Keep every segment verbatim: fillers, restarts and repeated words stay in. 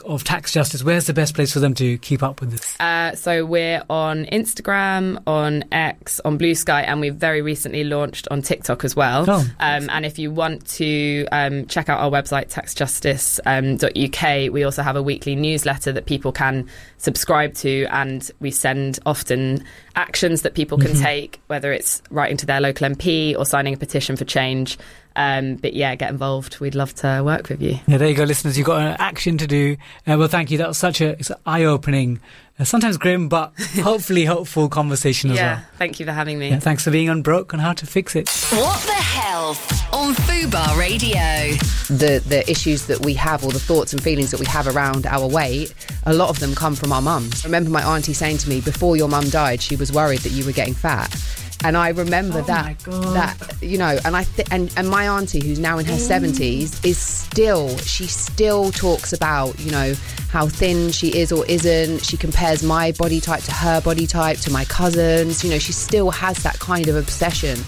of Tax Justice, where's the best place for them to keep up with this? Uh, so we're on Instagram, on X, on Blue Sky, and we've very recently launched on TikTok as well. Oh. Um, and if you want to um, check out our website, tax justice dot U K, we also have a weekly newsletter that people can subscribe to, and we send often actions that people can mm-hmm. take, whether it's writing to their local M P or signing a petition for change. Um, but yeah, get involved. We'd love to work with you. Yeah, there you go, listeners. You've got an action to do. Uh, well, thank you. That was such a it's an eye-opening, uh, sometimes grim, but hopefully hopeful conversation as yeah, well. Yeah, thank you for having me. Yeah, thanks for being on Broke on How to Fix It. What the Health on Fubar Radio. The the issues that we have, or the thoughts and feelings that we have around our weight, a lot of them come from our mums. I remember my auntie saying to me, before your mum died, she was worried that you were getting fat. And I remember oh that, that you know, and I th- and, and my auntie, who's now in her seventies, is still, she still talks about, you know, how thin she is or isn't. She compares my body type to her body type, to my cousins. You know, she still has that kind of obsession.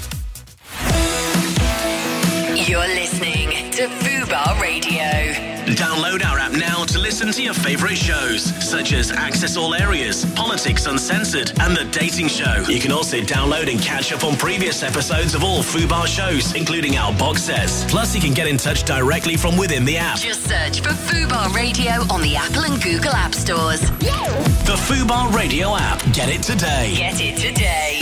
You're listening to Fubar Radio. Download our app now to listen to your favourite shows, such as Access All Areas, Politics Uncensored, and The Dating Show. You can also download and catch up on previous episodes of all Fubar shows, including our box sets. Plus, you can get in touch directly from within the app. Just search for Fubar Radio on the Apple and Google App Stores. The Fubar Radio app. Get it today. Get it today.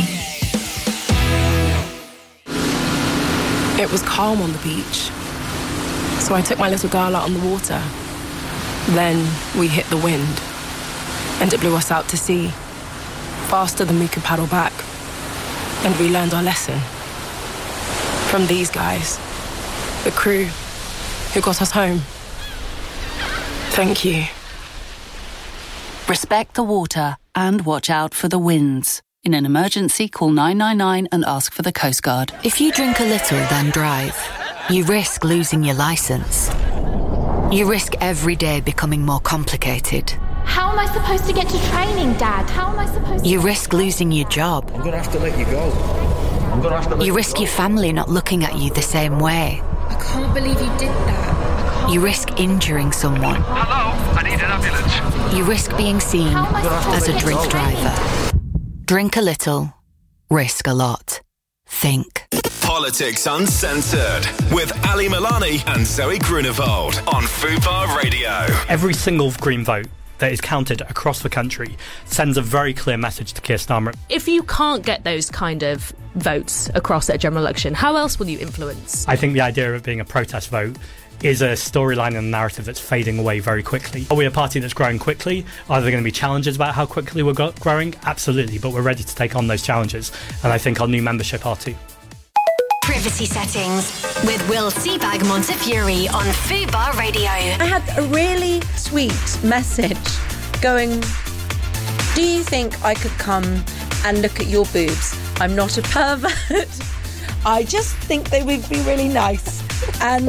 It was calm on the beach, so I took my little girl out on the water. Then we hit the wind, and it blew us out to sea, faster than we could paddle back. And we learned our lesson from these guys, the crew who got us home. Thank you. Respect the water and watch out for the winds. In an emergency, call nine nine nine and ask for the Coast Guard. If you drink a little, then drive, you risk losing your licence. You risk every day becoming more complicated. How am I supposed to get to training, Dad? How am I supposed to... You risk losing your job. I'm going to have to let you go. I'm going to have to let you you risk go. your family not looking at you the same way. I can't believe you did that. You risk injuring someone. Hello, I need an ambulance. You risk being seen as a drink driver. Drink a little, risk a lot. Think. Politics Uncensored with Ali Milani and Zoe Grunewald on Fubar Radio. Every single Green vote that is counted across the country sends a very clear message to Keir Starmer. If you can't get those kind of votes across at a general election, how else will you influence? I think the idea of it being a protest vote is a storyline and a narrative that's fading away very quickly. Are we a party that's growing quickly? Are there going to be challenges about how quickly we're go- growing? Absolutely, but we're ready to take on those challenges, and I think our new membership are too. Privacy Settings with Will Seabag Montefiore on Fubar Radio. I had a really sweet message going, do you think I could come and look at your boobs? I'm not a pervert. I just think they would be really nice. And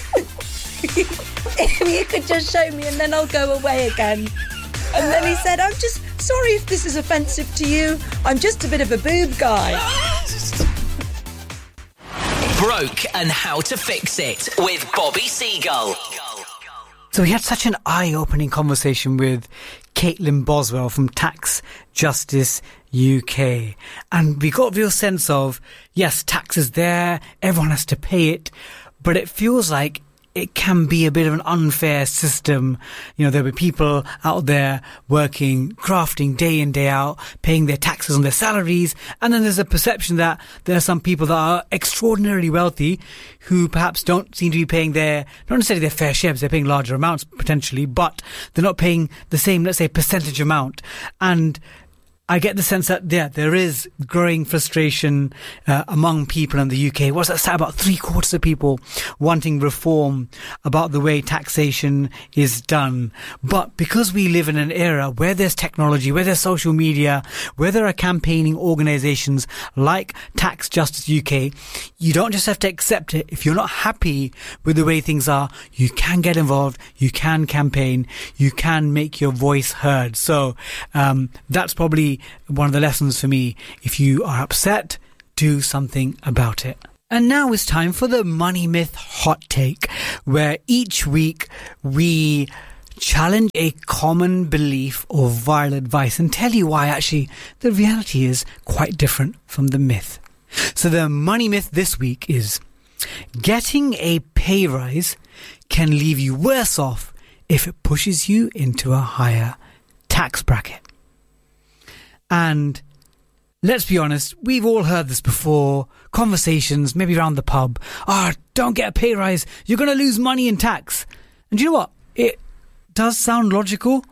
if you could just show me and then I'll go away again. And then he said, I'm just sorry if this is offensive to you. I'm just a bit of a boob guy. Broke and How to Fix It with Bobby Seagull. So we had such an eye-opening conversation with Caitlin Boswell from Tax Justice U K. And we got a real sense of, yes, tax is there, everyone has to pay it, but it feels like it can be a bit of an unfair system. You know, there'll be people out there working, crafting day in, day out, paying their taxes on their salaries. And then there's a perception that there are some people that are extraordinarily wealthy who perhaps don't seem to be paying their, not necessarily their fair share, because they're paying larger amounts potentially, but they're not paying the same, let's say, percentage amount. And I get the sense that, yeah, there is growing frustration uh, among people in the U K. What's that stat? About three quarters of people wanting reform about the way taxation is done. But because we live in an era where there's technology, where there's social media, where there are campaigning organisations like Tax Justice U K, you don't just have to accept it. If you're not happy with the way things are, you can get involved, you can campaign, you can make your voice heard. So um, that's probably one of the lessons for me. If you are upset, do something about it. And now it's time for the Money Myth Hot Take, where each week we challenge a common belief or viral advice and tell you why actually the reality is quite different from the myth. So the money myth this week is getting a pay rise can leave you worse off if it pushes you into a higher tax bracket. And let's be honest, we've all heard this before. Conversations, maybe around the pub. Ah, oh, don't get a pay rise. You're going to lose money in tax. And you know what? It does sound logical,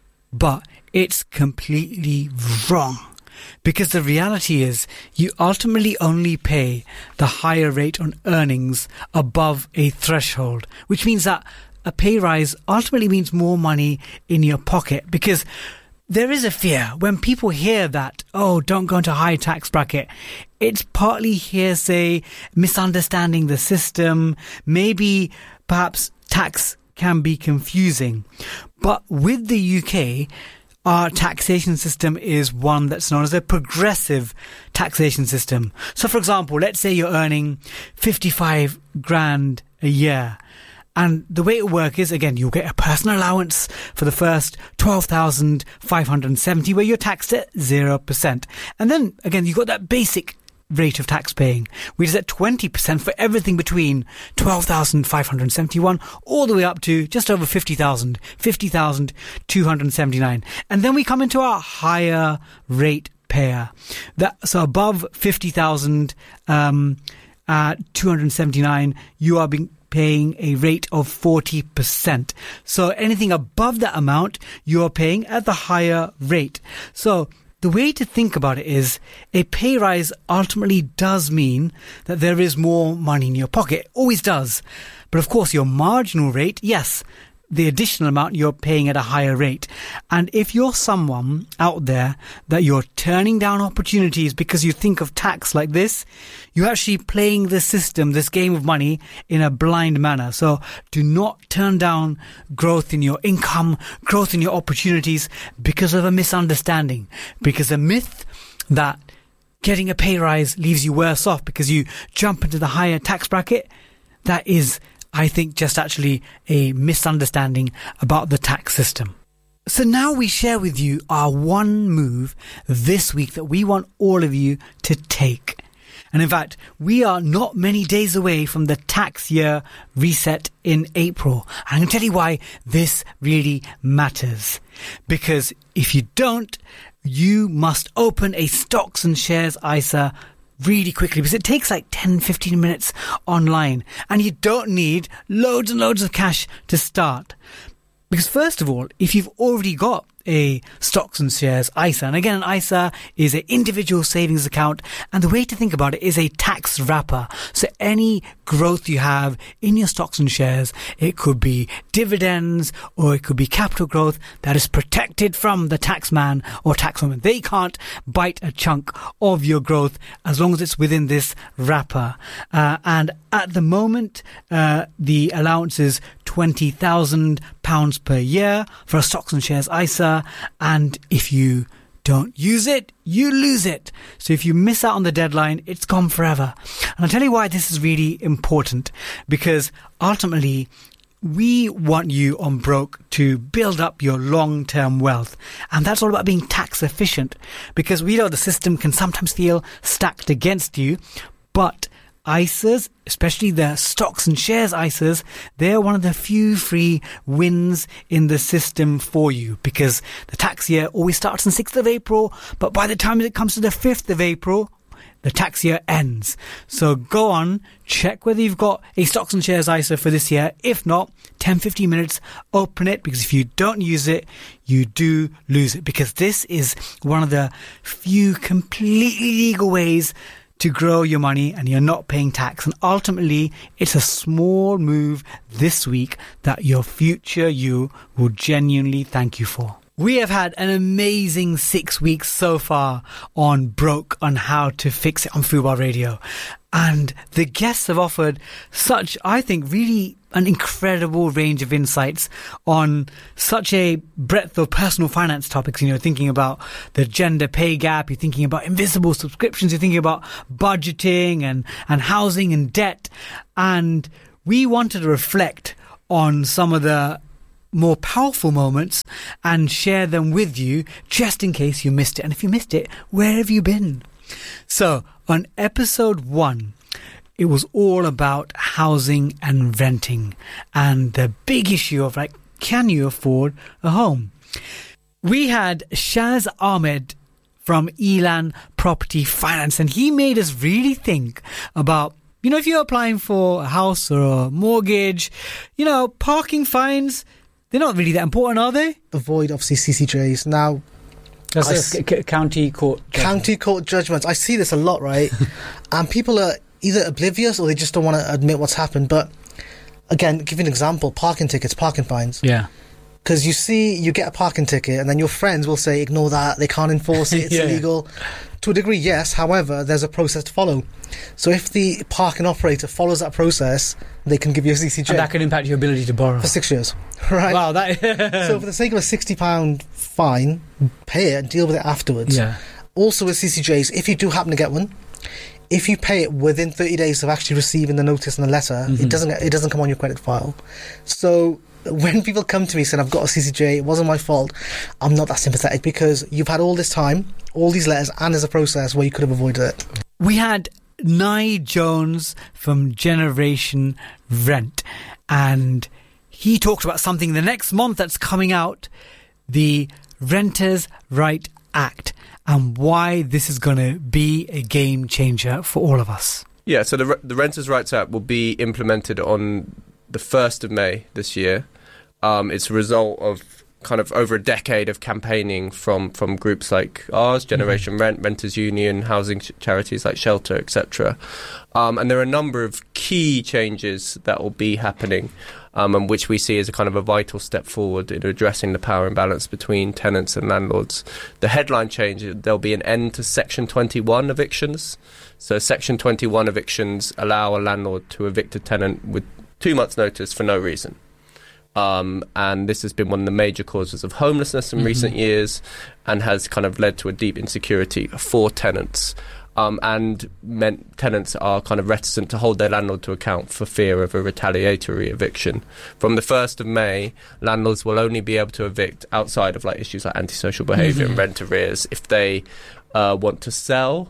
but it's completely wrong. Because the reality is, you ultimately only pay the higher rate on earnings above a threshold, which means that a pay rise ultimately means more money in your pocket. Because there is a fear when people hear that, oh, don't go into a high tax bracket. It's partly hearsay, misunderstanding the system, maybe perhaps tax can be confusing. But with the U K, our taxation system is one that's known as a progressive taxation system. So, for example, let's say you're earning fifty-five grand a year. And the way it works is, again, you'll get a personal allowance for the first twelve thousand five hundred seventy where you're taxed at zero percent. And then, again, you've got that basic rate of tax paying, which is at twenty percent for everything between twelve thousand five hundred seventy-one all the way up to just over fifty thousand, fifty thousand two hundred seventy-nine. And then we come into our higher rate payer. That, so above fifty thousand um, uh, two hundred seventy-nine, you are being paying a rate of forty percent. So anything above that amount, you're paying at the higher rate. So the way to think about it is a pay rise ultimately does mean that there is more money in your pocket. It always does. But of course, your marginal rate, yes, the additional amount you're paying at a higher rate. And if you're someone out there that you're turning down opportunities because you think of tax like this, you're actually playing the system, this game of money, in a blind manner. So do not turn down growth in your income, growth in your opportunities because of a misunderstanding. Because a myth that getting a pay rise leaves you worse off because you jump into the higher tax bracket, that is, I think, just actually a misunderstanding about the tax system. So now we share with you our one move this week that we want all of you to take. And in fact, we are not many days away from the tax year reset in April. And I'm going to tell you why this really matters. Because if you don't, you must open a stocks and shares I S A really quickly, because it takes like ten, fifteen minutes online, and you don't need loads and loads of cash to start. Because first of all, if you've already got a stocks and shares I S A, and again, an I S A is an individual savings account, and the way to think about it is a tax wrapper. So any growth you have in your stocks and shares, it could be dividends or it could be capital growth, that is protected from the tax man or tax woman. They can't bite a chunk of your growth as long as it's within this wrapper. Uh, and at the moment, uh, the allowance is twenty thousand pounds per year for a stocks and shares I S A. And if you don't use it, you lose it. So if you miss out on the deadline, it's gone forever. And I'll tell you why this is really important. Because ultimately, we want you on Broke to build up your long-term wealth. And that's all about being tax efficient. Because we know the system can sometimes feel stacked against you. But I S As, especially the stocks and shares I S As, they're one of the few free wins in the system for you, because the tax year always starts on sixth of April, but by the time it comes to the fifth of April, the tax year ends. So go on, check whether you've got a stocks and shares I S A for this year. If not, ten, fifteen minutes, open it, because if you don't use it, you do lose it, because this is one of the few completely legal ways to grow your money and you're not paying tax. And ultimately, it's a small move this week that your future you will genuinely thank you for. We have had an amazing six weeks so far on Broke, on how to fix it on Fubar Radio. And the guests have offered such, I think, really an incredible range of insights on such a breadth of personal finance topics. You know, thinking about the gender pay gap, you're thinking about invisible subscriptions, you're thinking about budgeting and, and housing and debt. And we wanted to reflect on some of the more powerful moments and share them with you just in case you missed it. And if you missed it, where have you been? So on episode one, it was all about housing and renting and the big issue of like, can you afford a home? We had Shaz Ahmed from Elan Property Finance, and he made us really think about, you know, if you're applying for a house or a mortgage, you know, parking fines, they're not really that important, are they? Avoid, obviously, C C Js. Now, That's a c- c- county court judgment. County court judgments. I see this a lot, right? And people are either oblivious or they just don't want to admit what's happened. But again, give you an example, parking tickets, parking fines. Yeah. Because you see, you get a parking ticket and then your friends will say, ignore that, they can't enforce it, it's yeah. illegal. To a degree, yes. However, there's a process to follow. So if the parking operator follows that process, they can give you a C C J. And that can impact your ability to borrow. For six years. Right? Wow. That So for the sake of a sixty pounds fine, pay it and deal with it afterwards. Yeah. Also with C C Js, if you do happen to get one, if you pay it within thirty days of actually receiving the notice and the letter, mm-hmm. it doesn't it doesn't come on your credit file. So when people come to me saying I've got a C C J, it wasn't my fault, I'm not that sympathetic because you've had all this time, all these letters, and there's a process where you could have avoided it. We had Nye Jones from Generation Rent, and he talked about something the next month that's coming out, the Renters' Right Act, and why this is going to be a game changer for all of us. Yeah, so the, the Renters' Rights Act will be implemented on the first of May this year. Um, it's a result of kind of over a decade of campaigning from, from groups like ours, Generation mm-hmm. Rent, Renters Union, housing ch- charities like Shelter, et cetera. Um, and there are a number of key changes that will be happening, um, and which we see as a kind of a vital step forward in addressing the power imbalance between tenants and landlords. The headline change, there'll be an end to Section twenty-one evictions. So Section twenty-one evictions allow a landlord to evict a tenant with two months' notice for no reason. Um, and this has been one of the major causes of homelessness in mm-hmm. recent years and has kind of led to a deep insecurity for tenants. Um, and meant tenants are kind of reticent to hold their landlord to account for fear of a retaliatory eviction. From the first of May, landlords will only be able to evict outside of like issues like antisocial behaviour mm-hmm. and rent arrears if they uh, want to sell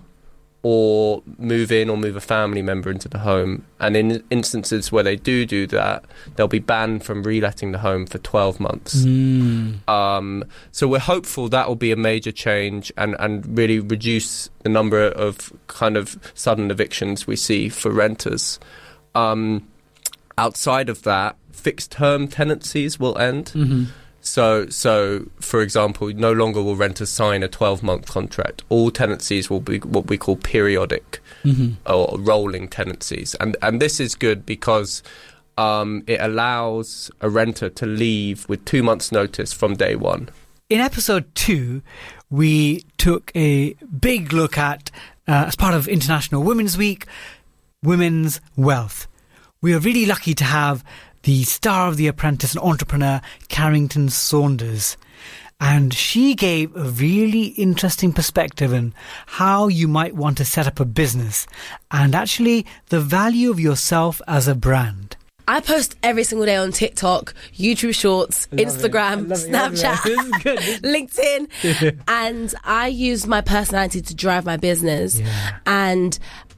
or move in or move a family member into the home. And in instances where they do do that, they'll be banned from reletting the home for twelve months. Mm. Um, so we're hopeful that will be a major change and, and really reduce the number of kind of sudden evictions we see for renters. Um, outside of that, fixed-term tenancies will end. Mm-hmm. So, so for example, no longer will renters sign a twelve-month contract. All tenancies will be what we call periodic mm-hmm. or rolling tenancies. And and this is good because um, it allows a renter to leave with two months' notice from day one. In episode two, we took a big look at, uh, as part of International Women's Week, women's wealth. We are really lucky to have the star of The Apprentice and entrepreneur, Carrington Saunders. And she gave a really interesting perspective on how you might want to set up a business and actually the value of yourself as a brand. I post every single day on TikTok, YouTube Shorts, Instagram, Snapchat, LinkedIn, and I use my personality to drive my business. Yeah. And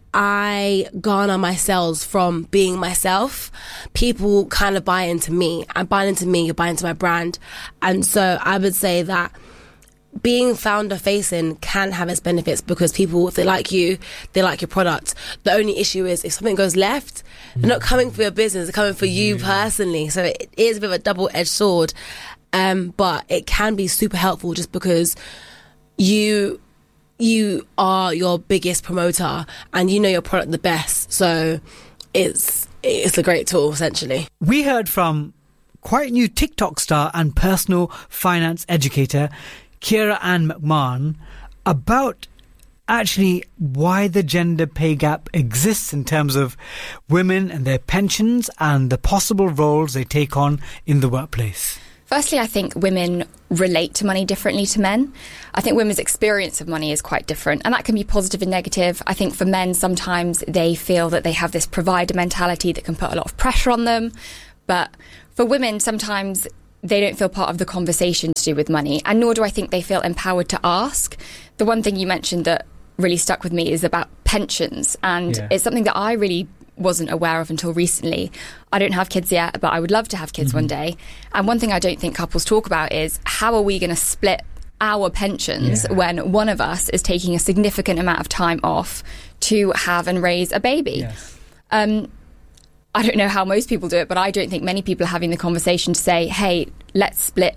I garner my sales from being myself. People kind of buy into me. I buy into me, you buy into my brand. And so I would say that being founder facing can have its benefits because people, if they like you, they like your product. The only issue is if something goes left, they're not coming for your business, they're coming for you personally. So it is a bit of a double-edged sword. Um, but it can be super helpful just because you... you are your biggest promoter and you know your product the best, so it's it's a great tool essentially. We heard from quite new TikTok star and personal finance educator Kira Ann McMahon about actually why the gender pay gap exists in terms of women and their pensions and the possible roles they take on in the workplace. Firstly, I think women relate to money differently to men. I think women's experience of money is quite different, and that can be positive and negative. I think for men, sometimes they feel that they have this provider mentality that can put a lot of pressure on them. But for women, sometimes they don't feel part of the conversation to do with money, and nor do I think they feel empowered to ask. The one thing you mentioned that really stuck with me is about pensions, and yeah. it's something that I really wasn't aware of until recently. I don't have kids yet, but I would love to have kids mm-hmm. one day. And one thing I don't think couples talk about is how are we going to split our pensions yeah. when one of us is taking a significant amount of time off to have and raise a baby. Yes. Um, I don't know how most people do it, but I don't think many people are having the conversation to say, hey, let's split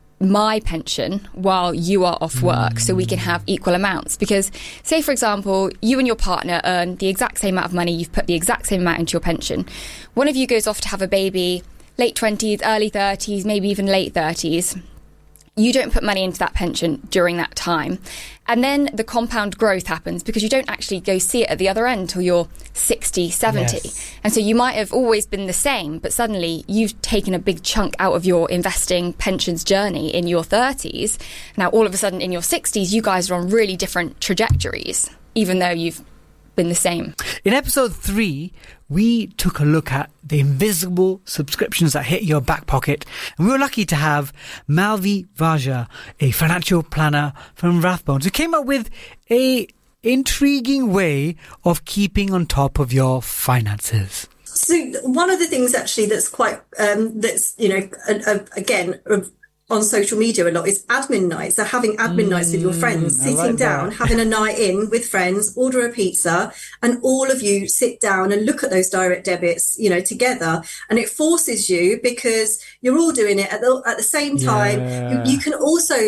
my pension while you are off work mm. so we can have equal amounts. Because say, for example, you and your partner earn the exact same amount of money, you've put the exact same amount into your pension. One of you goes off to have a baby, late twenties, early thirties, maybe even late thirties. You don't put money into that pension during that time. And then the compound growth happens because you don't actually go see it at the other end until you're sixty, seventy. Yes. And so you might have always been the same, but suddenly you've taken a big chunk out of your investing pensions journey in your thirties. Now, all of a sudden in your sixties, you guys are on really different trajectories, even though you've been the same. In episode three, we took a look at the invisible subscriptions that hit your back pocket, and we were lucky to have Malvi Vaja, a financial planner from Rathbones, who came up with a intriguing way of keeping on top of your finances. So one of the things actually that's quite um, that's you know uh, uh, again. Uh, on social media a lot is admin nights. So having admin mm, nights with your friends, sitting like down, having a night in with friends, order a pizza, and all of you sit down and look at those direct debits, you know, together. And it forces you, because you're all doing it at the, at the same time. Yeah. You, you can also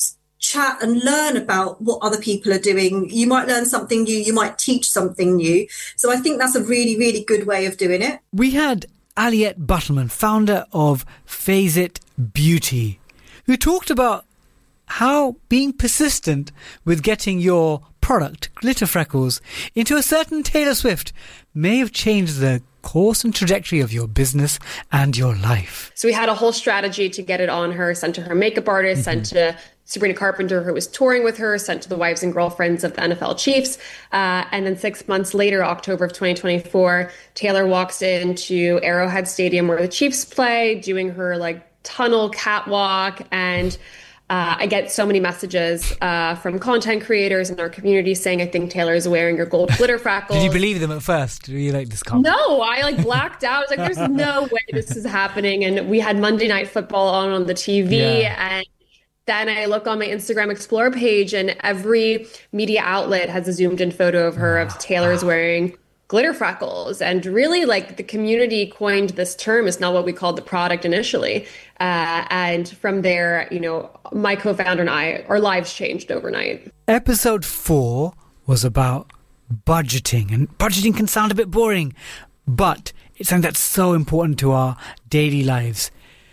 chat and learn about what other people are doing. You might learn something new. You might teach something new. So I think that's a really, really good way of doing it. We had Aliette Buttleman, founder of Phase It Beauty, who talked about how being persistent with getting your product, Glitter Freckles, into a certain Taylor Swift may have changed the course and trajectory of your business and your life. So we had a whole strategy to get it on her, sent to her makeup artist, mm-hmm. sent to Sabrina Carpenter, who was touring with her, sent to the wives and girlfriends of the N F L Chiefs. Uh, and then six months later, October of twenty twenty-four, Taylor walks into Arrowhead Stadium where the Chiefs play, doing her like tunnel catwalk, and uh, I get so many messages uh, from content creators in our community saying, I think Taylor is wearing your gold glitter freckles. Did you believe them at first? Were you like, this can't No, I like blacked out. I was like, there's no way this is happening. And we had Monday Night Football on on the T V, yeah. and then I look on my Instagram Explorer page, and every media outlet has a zoomed in photo of her of Taylor's wearing glitter freckles. And really, like, the community coined this term. It's not what we called the product initially. Uh, and from there, you know, my co-founder and I, our lives changed overnight. Episode four was about budgeting. And budgeting can sound a bit boring, but it's something that's so important to our daily lives.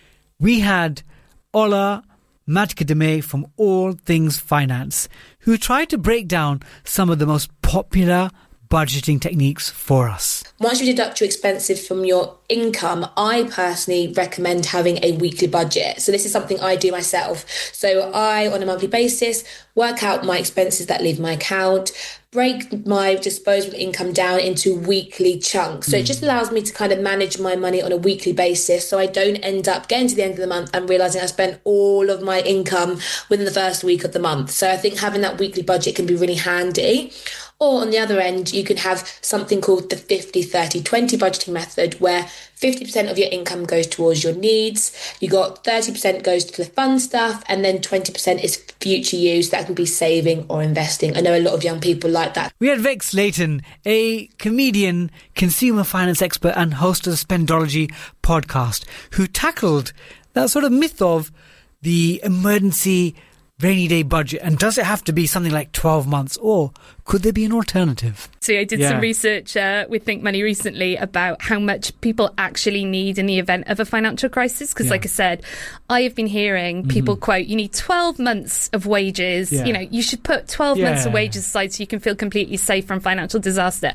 We had Ola Majkademe from All Things Finance, who tried to break down some of the most popular budgeting techniques for us. Once you deduct your expenses from your income, I personally recommend having a weekly budget. So this is something I do myself. So I, on a monthly basis, work out my expenses that leave my account, break my disposable income down into weekly chunks. So mm. it just allows me to kind of manage my money on a weekly basis, so I don't end up getting to the end of the month and realising I spent all of my income within the first week of the month. So I think having that weekly budget can be really handy. Or on the other end, you can have something called the fifty thirty twenty budgeting method, where fifty percent of your income goes towards your needs, you got thirty percent goes to the fun stuff, and then twenty percent is future use. That can be saving or investing. I know a lot of young people like that. We had Vex Layton, a comedian, consumer finance expert and host of the Spendology podcast, who tackled that sort of myth of the emergency rainy day budget, and does it have to be something like twelve months, or could there be an alternative? So I did yeah. some research uh, with Think Money recently about how much people actually need in the event of a financial crisis, because yeah. like I said, I have been hearing people mm-hmm. quote, you need twelve months of wages, yeah. you know, you should put twelve yeah. months of wages aside so you can feel completely safe from financial disaster.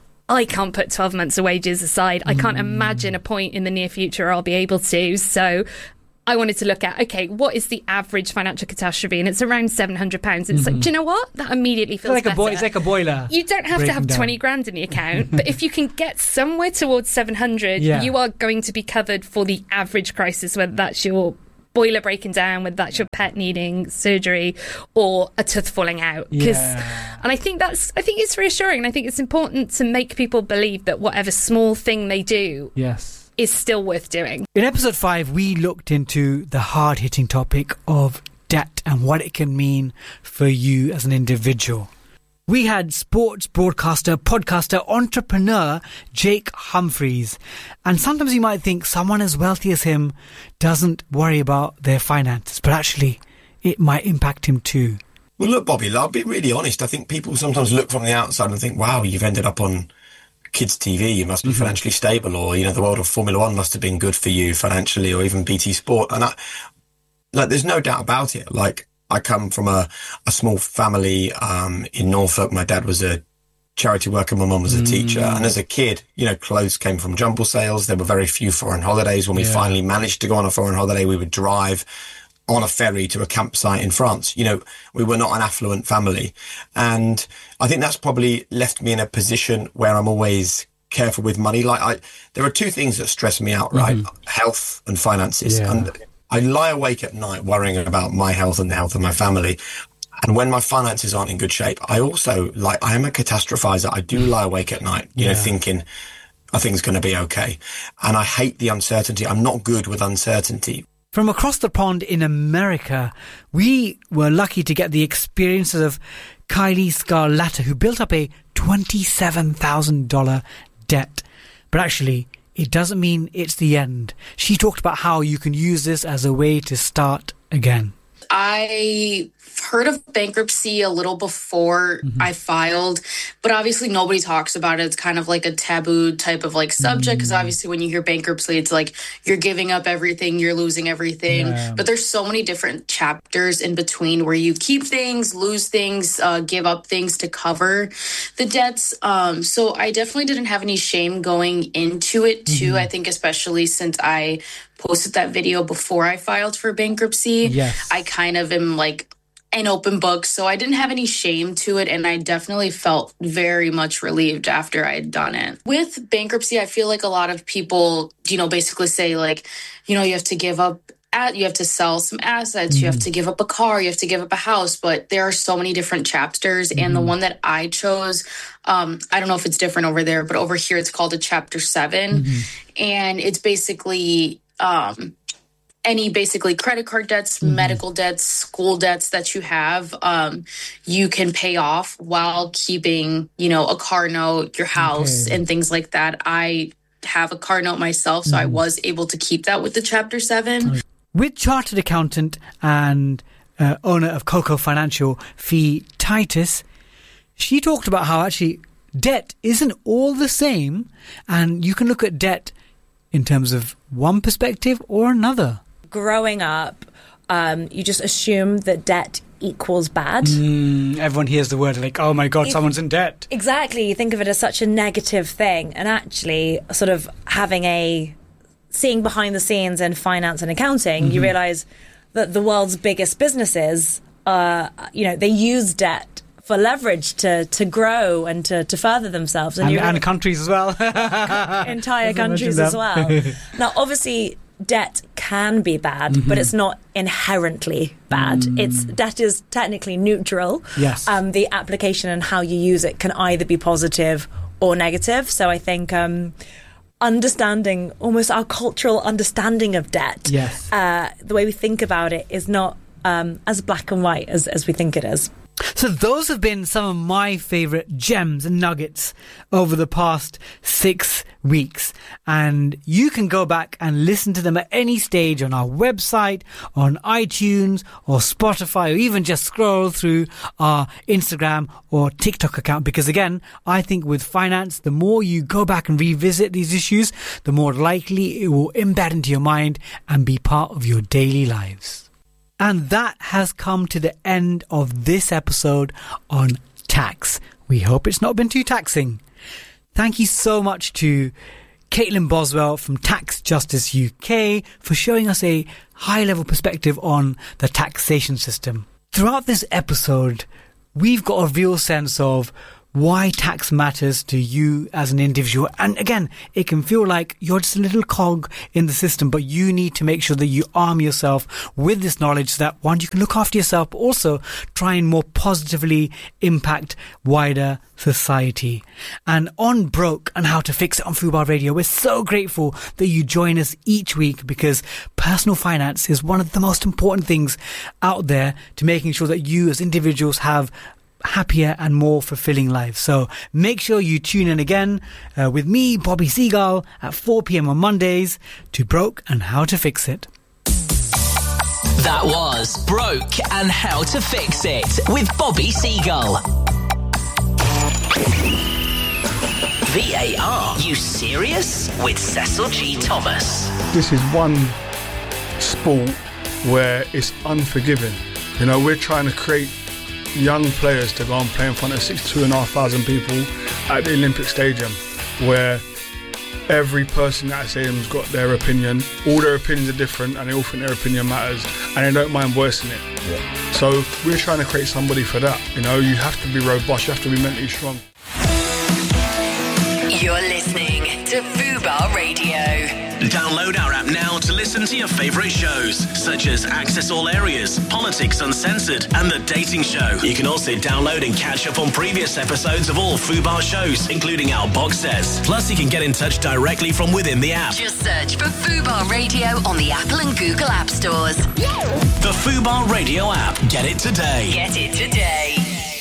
I can't put twelve months of wages aside. I can't mm. imagine a point in the near future I'll be able to. So I wanted to look at, okay, what is the average financial catastrophe? And it's around seven hundred pounds. And it's mm-hmm. like, do you know what? That immediately feels it's like better. A boi- it's like a boiler. You don't have to have down. twenty grand in the account, but if you can get somewhere towards seven hundred, yeah. you are going to be covered for the average crisis, whether that's your boiler breaking down, whether that's your pet needing surgery or a tooth falling out. Because, Yeah. and I think that's, I think it's reassuring. And I think it's important to make people believe that whatever small thing they do Yes. is still worth doing. In episode five, we looked into the hard-hitting topic of debt and what it can mean for you as an individual. We had sports broadcaster, podcaster, entrepreneur Jake Humphreys. And sometimes you might think someone as wealthy as him doesn't worry about their finances, but actually it might impact him too. Well, look, Bobby, I'll be really honest. I think people sometimes look from the outside and think, wow, you've ended up on kids' T V, you must be mm-hmm. financially stable, or, you know, the world of Formula One must have been good for you financially, or even B T Sport. And I, like, there's no doubt about it. Like, I come from a, a small family um, in Norfolk. My dad was a charity worker. My mum was a mm. teacher. And as a kid, you know, clothes came from jumble sales. There were very few foreign holidays. When we yeah. finally managed to go on a foreign holiday, we would drive on a ferry to a campsite in France. You know, we were not an affluent family. And I think that's probably left me in a position where I'm always careful with money. Like, I, there are two things that stress me out, right? Mm-hmm. Health and finances. Yeah. And I lie awake at night worrying about my health and the health of my family. And when my finances aren't in good shape, I also, like, I am a catastrophizer. I do lie awake at night, you yeah. know, thinking, are things going to be okay? And I hate the uncertainty. I'm not good with uncertainty. From across the pond in America, we were lucky to get the experiences of Kylie Scarletta, who built up a twenty-seven thousand dollars debt. But actually, it doesn't mean it's the end. She talked about how you can use this as a way to start again. I heard of bankruptcy a little before mm-hmm. I filed, but obviously nobody talks about it. It's kind of like a taboo type of like subject, because mm-hmm. obviously when you hear bankruptcy, it's like you're giving up everything, you're losing everything. Yeah. But there's so many different chapters in between where you keep things, lose things, uh, give up things to cover the debts. Um, so I definitely didn't have any shame going into it too. Mm-hmm. I think especially since I posted that video before I filed for bankruptcy, yes. I kind of am like an open book. So I didn't have any shame to it. And I definitely felt very much relieved after I had done it. With bankruptcy, I feel like a lot of people, you know, basically say like, you know, you have to give up, at, you have to sell some assets, mm-hmm. you have to give up a car, you have to give up a house. But there are so many different chapters. Mm-hmm. And the one that I chose, um, I don't know if it's different over there, but over here it's called a chapter seven. Mm-hmm. And it's basically um, any basically credit card debts, mm-hmm. medical debts, school debts that you have, um, you can pay off while keeping, you know, a car note, your house, okay. and things like that. I have a car note myself, so mm-hmm. I was able to keep that with the Chapter seven. With chartered accountant and uh, owner of Coco Financial, Fee Titus, she talked about how actually debt isn't all the same, and you can look at debt in terms of one perspective or another. Growing up, um, you just assume that debt equals bad. Mm, everyone hears the word like, oh my God, it, someone's in debt. Exactly. You think of it as such a negative thing. And actually, sort of having a, seeing behind the scenes in finance and accounting, mm-hmm. you realise that the world's biggest businesses, uh, you know, they use debt for leverage to, to grow and to, to further themselves. And, and, really, and countries as well. Entire countries as well. Now, obviously, debt can be bad, mm-hmm. but it's not inherently bad. Mm. It's debt is technically neutral. Yes. Um, the application and how you use it can either be positive or negative. So I think um, understanding, almost our cultural understanding of debt, yes. uh, the way we think about it is not um, as black and white as, as we think it is. So those have been some of my favourite gems and nuggets over the past six weeks. And you can go back and listen to them at any stage on our website, on iTunes or Spotify, or even just scroll through our Instagram or TikTok account. Because again, I think with finance, the more you go back and revisit these issues, the more likely it will embed into your mind and be part of your daily lives. And that has come to the end of this episode on tax. We hope it's not been too taxing. Thank you so much to Caitlin Boswell from Tax Justice U K for showing us a high-level perspective on the taxation system. Throughout this episode, we've got a real sense of why tax matters to you as an individual. And again, it can feel like you're just a little cog in the system, but you need to make sure that you arm yourself with this knowledge so that, one, you can look after yourself, but also try and more positively impact wider society. And on Broke and How to Fix It on Fubar Radio, we're so grateful that you join us each week, because personal finance is one of the most important things out there to making sure that you as individuals have happier and more fulfilling lives. So make sure you tune in again uh, with me, Bobby Seagull, at four p.m. on Mondays to Broke and How to Fix It. That was Broke and How to Fix It with Bobby Seagull. V A R, you serious? With Cecil G. Thomas. This is one sport where it's unforgiving. You know, we're trying to create young players to go and play in front of sixty-two and a half thousand people at the Olympic Stadium, where every person at that stadium's got their opinion. All their opinions are different, and they all think their opinion matters, and they don't mind voicing it. Yeah. So we're trying to create somebody for that. You know, you have to be robust, you have to be mentally strong. You're listening to Fubar Radio. Download our app now to listen to your favourite shows, such as Access All Areas, Politics Uncensored, and The Dating Show. You can also download and catch up on previous episodes of all Fubar shows, including our box sets. Plus, you can get in touch directly from within the app. Just search for Fubar Radio on the Apple and Google App Stores. The Fubar Radio app. Get it today. Get it today.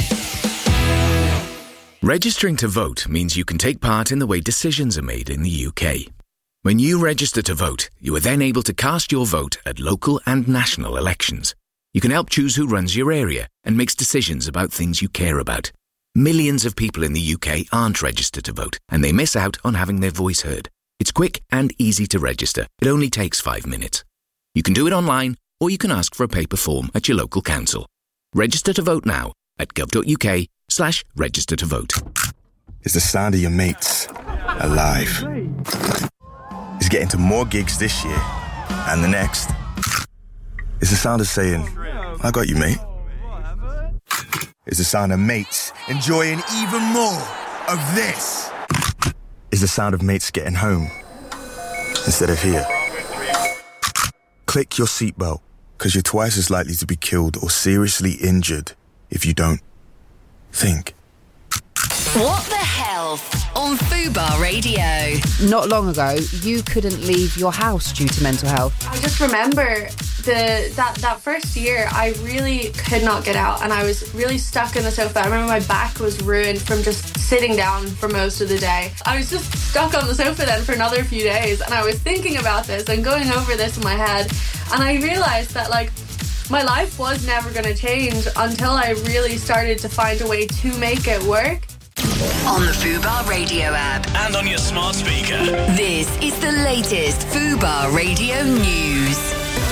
Registering to vote means you can take part in the way decisions are made in the U K. When you register to vote, you are then able to cast your vote at local and national elections. You can help choose who runs your area and makes decisions about things you care about. Millions of people in the U K aren't registered to vote, and they miss out on having their voice heard. It's quick and easy to register. It only takes five minutes. You can do it online, or you can ask for a paper form at your local council. Register to vote now at gov.uk slash register to vote. It's the sound of your mates alive. It's getting to more gigs this year and the next. It's the sound of saying, I got you, mate. It's the sound of mates enjoying even more of this. It's the sound of mates getting home instead of here. Click your seatbelt, because you're twice as likely to be killed or seriously injured if you don't. Think. What the Health on Fubar Radio. Not long ago, you couldn't leave your house due to mental health. I just remember the that, that first year, I really could not get out, and I was really stuck in the sofa. I remember my back was ruined from just sitting down for most of the day. I was just stuck on the sofa then for another few days, and I was thinking about this and going over this in my head, and I realised that, like, my life was never going to change until I really started to find a way to make it work. On the Fubar Radio app. And on your smart speaker. This is the latest Fubar Radio news.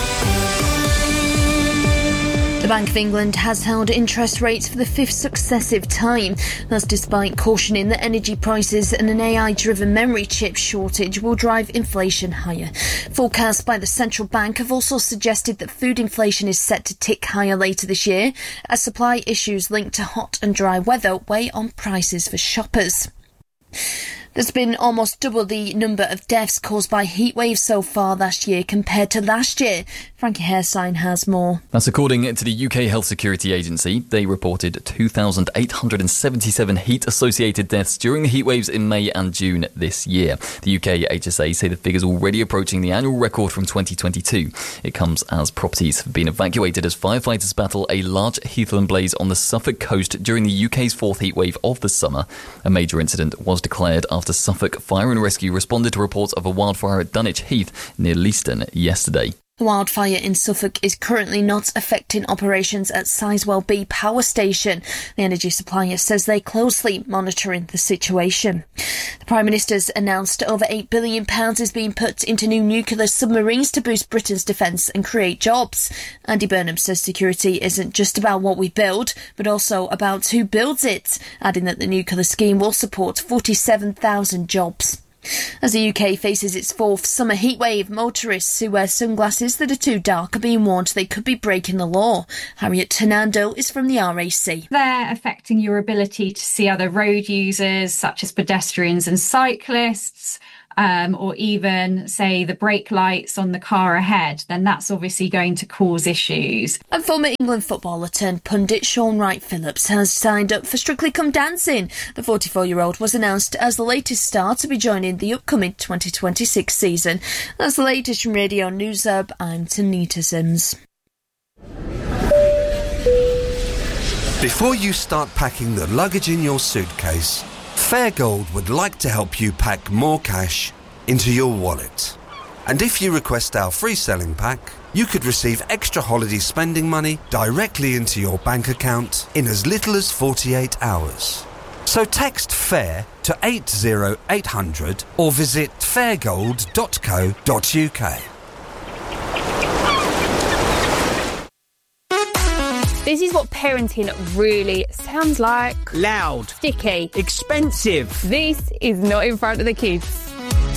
The Bank of England has held interest rates for the fifth successive time. That's despite cautioning that energy prices and an A I-driven memory chip shortage will drive inflation higher. Forecasts by the central bank have also suggested that food inflation is set to tick higher later this year, as supply issues linked to hot and dry weather weigh on prices for shoppers. There's been almost double the number of deaths caused by heat waves so far this year compared to last year. Frankie Hairsign has more. That's according to the U K Health Security Agency. They reported two thousand eight hundred seventy-seven heat-associated deaths during the heat waves in May and June this year. The U K H S A say the figure's already approaching the annual record from twenty twenty-two. It comes as properties have been evacuated as firefighters battle a large heathland blaze on the Suffolk coast during the U K's fourth heat wave of the summer. A major incident was declared after Suffolk Fire and Rescue responded to reports of a wildfire at Dunwich Heath near Leiston yesterday. The wildfire in Suffolk is currently not affecting operations at Sizewell B Power Station. The energy supplier says they're closely monitoring the situation. The Prime Minister's announced over eight billion pounds is being put into new nuclear submarines to boost Britain's defence and create jobs. Andy Burnham says security isn't just about what we build, but also about who builds it, adding that the nuclear scheme will support forty-seven thousand jobs. As the U K faces its fourth summer heatwave, motorists who wear sunglasses that are too dark are being warned they could be breaking the law. Harriet Hernando is from the R A C. They're affecting your ability to see other road users, such as pedestrians and cyclists, um, or even, say, the brake lights on the car ahead. Then that's obviously going to cause issues. And former England footballer turned pundit Sean Wright-Phillips has signed up for Strictly Come Dancing. The forty-four-year-old was announced as the latest star to be joining the upcoming twenty twenty-six season. That's the latest from Radio News Hub. I'm Tanita Sims. Before you start packing the luggage in your suitcase, Fairgold would like to help you pack more cash into your wallet. And if you request our free selling pack, you could receive extra holiday spending money directly into your bank account in as little as forty-eight hours. So text FAIR to eight zero eight hundred or visit fairgold dot co dot uk. This is what parenting really sounds like. Loud. Sticky. Expensive. This is Not in Front of the Kids.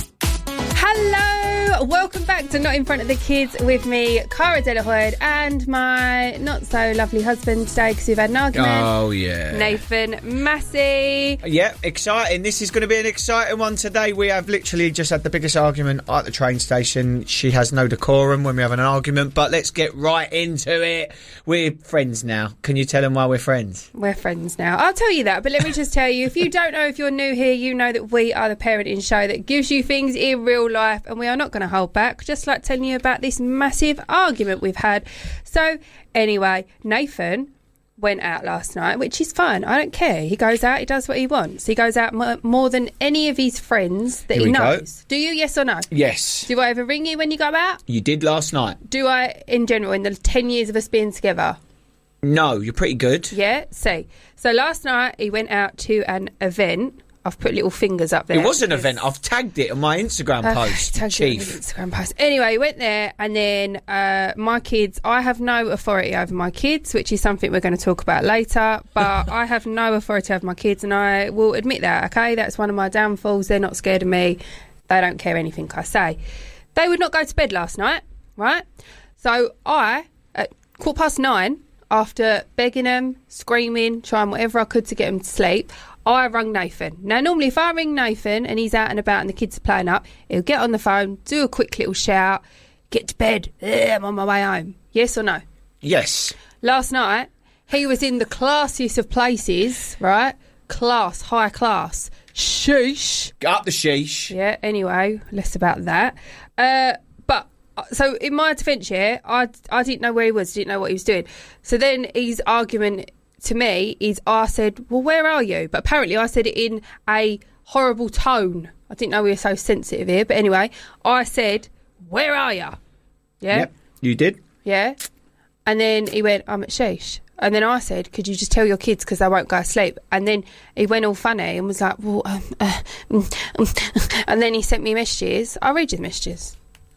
Hello, welcome back to Not in Front of the Kids with me, Cara Delahoyd, and my not so lovely husband today because we've had an argument. Oh, yeah. Nathan Massey. Yeah, exciting. This is going to be an exciting one today. We have literally just had the biggest argument at the train station. She has no decorum when we have an argument, but let's get right into it. We're friends now. Can you tell them why we're friends? We're friends now. I'll tell you that, but let me just tell you, if you don't know, if you're new here, you know that we are the parenting show that gives you things in real life, and we are not going to hold back, just like telling you about this massive argument we've had. So anyway, Nathan went out last night, which is fine. I don't care. He goes out, he does what he wants. He goes out m- more than any of his friends that Here he we knows. go. Do you, yes or no? Yes. Do I ever ring you when you go out? You did last night. Do I, in general, in the ten years of us being together? No, you're pretty good. Yeah, see. So last night he went out to an event. I've put little fingers up there. It was an event. I've tagged it on my Instagram Uh, post. tagged Chief. it on the Instagram post. Anyway, went there, and then uh, my kids. I have no authority over my kids, which is something we're going to talk about later. But I have no authority over my kids, and I will admit that. Okay, that's one of my downfalls. They're not scared of me. They don't care anything I say. They would not go to bed last night, right? So I, at quarter past nine, after begging them, screaming, trying whatever I could to get them to sleep, I rang Nathan. Now, normally, if I ring Nathan and he's out and about and the kids are playing up, he'll get on the phone, do a quick little shout, get to bed, Ugh, I'm on my way home. Yes or no? Yes. Last night, he was in the classiest of places, right? Class, high class. Sheesh. Get up the sheesh. Yeah, anyway, less about that. Uh, but, so in my defence, yeah, I, I didn't know where he was, didn't know what he was doing. So then his argument to me is I said, well, where are you? But apparently I said it in a horrible tone. I didn't know we were so sensitive here. But anyway, I said, where are you? Yeah? Yep, you did. Yeah. And then he went, I'm at Sheesh. And then I said, could you just tell your kids because they won't go to sleep? And then he went all funny and was like, well, um, uh, mm, um, and then he sent me messages. I'll read you the messages.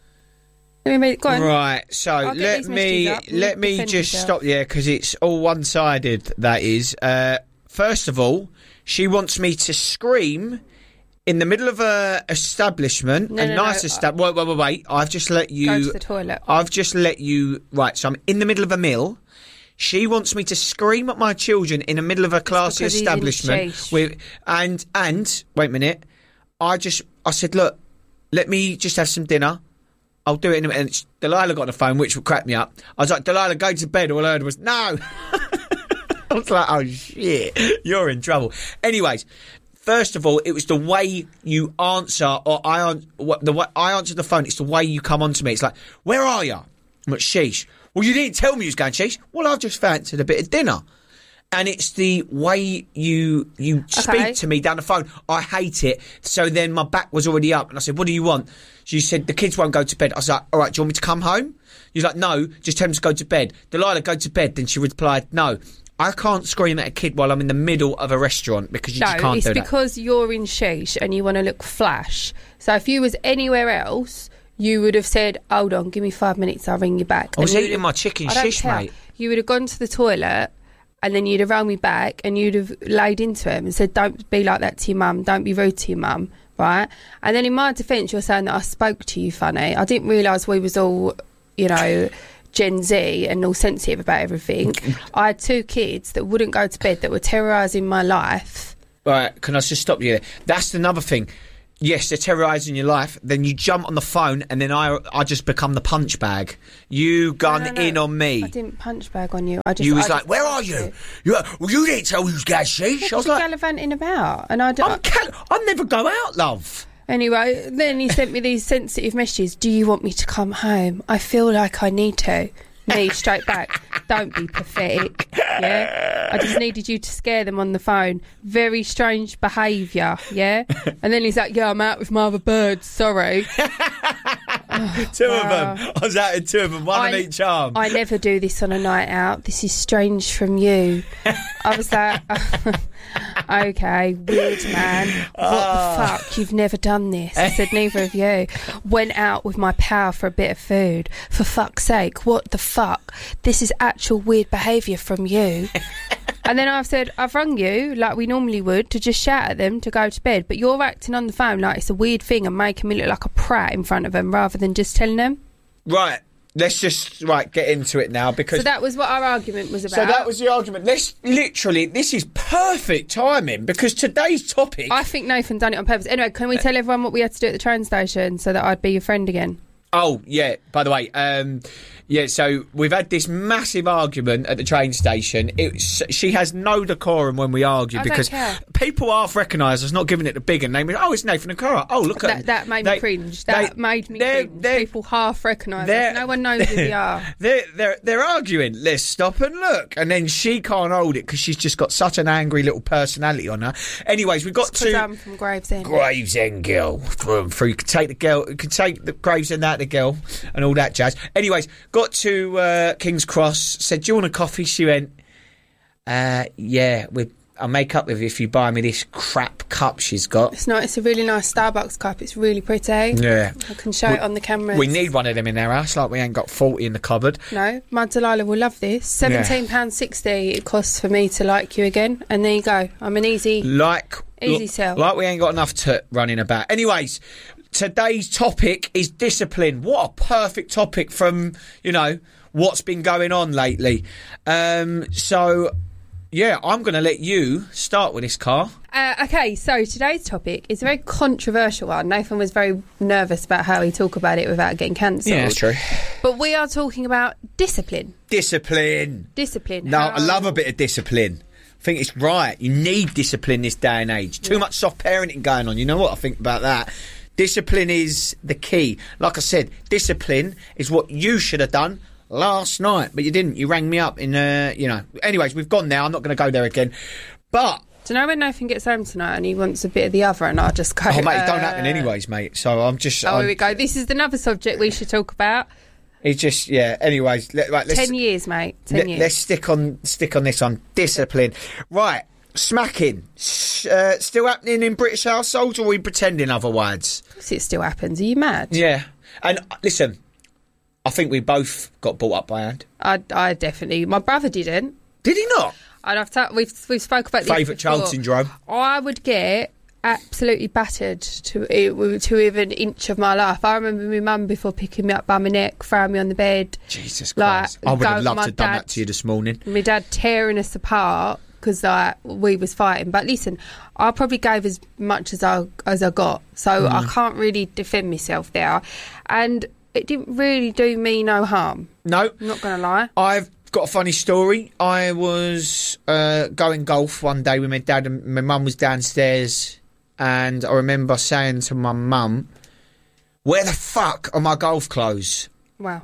Let me read, go on. Right, so let me let me just yourself. stop there because it's all one-sided. That is, uh, first of all, she wants me to scream in the middle of a establishment, no, a no, nice no. establishment. Wait, wait, wait, wait! I've just let you go to the toilet. I've just let you. Right, so I'm in the middle of a meal. She wants me to scream at my children in the middle of a classy establishment with and and wait a minute. I just I said, look, let me just have some dinner. I'll do it in a minute. And Delilah got on the phone, which would crack me up. I was like, Delilah, go to bed. All I heard was, no. I was like, oh, shit, you're in trouble. Anyways, first of all, it was the way you answer, or I, an- the way I answered the phone, it's the way you come on to me. It's like, where are you? I'm like, sheesh. Well, you didn't tell me you was going sheesh. Well, I've just fancied a bit of dinner. And it's the way you you speak Okay. to me down the phone. I hate it. So then my back was already up. And I said, what do you want? She said, the kids won't go to bed. I was like, all right, do you want me to come home? You're like, no, just tell them to go to bed. Delilah, go to bed. Then she replied, no, I can't scream at a kid while I'm in the middle of a restaurant because you no, just can't it's do that. because you're in Sheesh and you want to look flash. So if you was anywhere else, you would have said, hold on, give me five minutes, I'll ring you back. I was And you eating would my have- chicken I don't shish, care. mate. You would have gone to the toilet and then you'd have rung me back and you'd have laid into him and said, don't be like that to your mum, don't be rude to your mum. right? And then in my defence, you're saying that I spoke to you funny. I didn't realise we was all, you know, Gen Z and all sensitive about everything. I had two kids that wouldn't go to bed, that were terrorising my life. Right, can I just stop you there? That's another thing. Yes, they're terrorising your life. Then you jump on the phone, and then I, I just become the punch bag. You gun No, no, no. in on me. I didn't punch bag on you. I just. You was I like, just "Where are asked you? You, well, you didn't tell me you was going to see." What I was was like, gallivanting about? And I don't. I'm cal- I never go out, love. Anyway, then he sent me these sensitive messages. Do you want me to come home? I feel like I need to. Me straight back. Don't be pathetic. Yeah, I just needed you to scare them on the phone. Very strange behaviour. Yeah, and then he's like, "Yeah, I'm out with my other birds. Sorry." Oh, two wow. of them. I was out in two of them, one I, on each arm. I never do this on a night out. This is strange from you. I was like, okay, weird man. What Oh. the fuck? You've never done this. I said, neither of you. Went out with my pal for a bit of food. For fuck's sake, what the fuck? This is actual weird behaviour from you. And then I've said, I've rung you like we normally would to just shout at them to go to bed, but you're acting on the phone like it's a weird thing and making me look like a prat in front of them rather than just telling them. Right, let's just right get into it now because. So that was what our argument was about. So that was the argument. Let's literally, this is perfect timing because today's topic. I think Nathan done it on purpose. Anyway, can we tell everyone what we had to do at the train station so that I'd be your friend again? Oh, yeah, by the way, um, yeah, so we've had this massive argument at the train station. It's, she has no decorum when we argue I don't because care. people half recognise us not giving it the big and name. Oh, it's Nathan and Cara. Oh, look at That, that made they- me cringe. That they- made me they're- cringe. they're- People half recognise they're- us. No one knows who we are. They're, they're, they're arguing. Let's stop and look. And then she can't hold it because she's just got such an angry little personality on her. Anyways, we've got Because to... I'm from Gravesend. Gravesend girl. From, from, you could take the girl, you could take the Gravesend out of the girl and all that jazz. Anyways, got to uh, King's Cross, said, do you want a coffee? She went, uh, yeah, we, I'll make up with you if you buy me this crap cup she's got. It's not. It's a really nice Starbucks cup. It's really pretty. Yeah. I can show We- it on the camera. We need one of them in our house, like we ain't got forty in the cupboard. No, my Delilah will love this. seventeen pounds sixty it costs for me to like you again. And there you go. I'm an easy... Like, Easy sell. Like we ain't got enough to running about. Anyways, today's topic is discipline. What a perfect topic from, you know, what's been going on lately. Um, so, yeah, I'm going to let you start with this, Car. Uh, okay, so today's topic is a very controversial one. Nathan was very nervous about how he talk about it without getting cancelled. Yeah, that's true. But we are talking about discipline. Discipline. Discipline. No, How- I love a bit of discipline. I think it's right. You need discipline this day and age. Too much soft parenting going on. You know what I think about that? Discipline is the key. Like I said, discipline is what you should have done last night, but you didn't. You rang me up in, uh, you know. Anyways, we've gone now. I'm not going to go there again. But... Do you know when Nathan gets home tonight and he wants a bit of the other and I just go... Oh, mate, it don't uh, happen anyways, mate. So I'm just... Oh, I'm, here we go. This is another subject we should talk about. It's just, yeah. Anyways, let, right, let's... Ten years, mate. Ten let, years. Let's stick on stick on this on discipline. Right, smacking. S- uh, still happening in British households, or are we pretending otherwise? It still happens. Are you mad? Yeah. And uh, listen, I think we both got brought up by hand. I, I definitely... My brother didn't. Did he not? And I've ta- we've we've spoke about this Favourite child before. syndrome. I would get absolutely battered to to even an inch of my life. I remember my mum before picking me up by my neck, throwing me on the bed. Jesus Christ! Like, I would go- have loved my to have done dad- that to you this morning. My dad tearing us apart because like we was fighting. But listen, I probably gave as much as I as I got, so Mm. I can't really defend myself there. And it didn't really do me no harm. No, I'm not gonna lie. I've got a funny story. I was uh, going golf one day with my dad, and my mum was downstairs, and I remember saying to my mum, "Where the fuck are my golf clothes?" Wow.